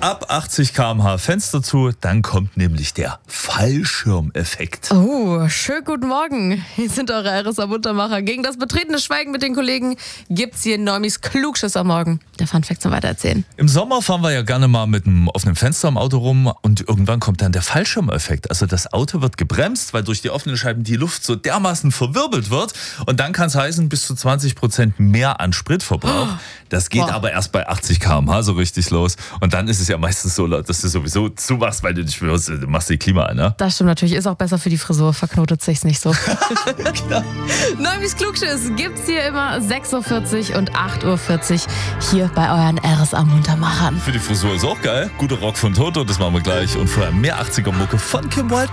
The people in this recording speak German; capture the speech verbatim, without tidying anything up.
ab achtzig Kilometer pro Stunde Fenster zu, dann kommt nämlich der Fallschirmeffekt. Oh, schönen guten Morgen. Hier sind eure R S A-Muntermacher. Gegen das betretene Schweigen mit den Kollegen gibt's hier Neumis Klugschiss am Morgen. Der Funfact zum Weitererzählen. Im Sommer fahren wir ja gerne mal mit einem offenen Fenster im Auto rum und irgendwann kommt dann der Fallschirmeffekt. Also das Auto wird gebremst, weil durch die offenen Scheiben die Luft so dermaßen verwirbelt wird und dann kann es heißen, bis zu zwanzig Prozent mehr an Spritverbrauch. Das geht Boah. aber erst bei achtzig Kilometer pro Stunde so richtig los und dann ist es ja meistens so laut, dass du sowieso zumachst, weil du nicht willst, du machst die Klima an, ne? Das stimmt natürlich. Ist auch besser für die Frisur. Verknotet sich's nicht so. Klar. Neumis Klugschiss gibt's hier immer sechs Uhr vierzig und acht Uhr vierzig hier bei euren R S A-Muntermachern. Für die Frisur ist auch geil. Guter Rock von Toto, das machen wir gleich. Und vorher mehr achtziger Mucke von Kim Wilde.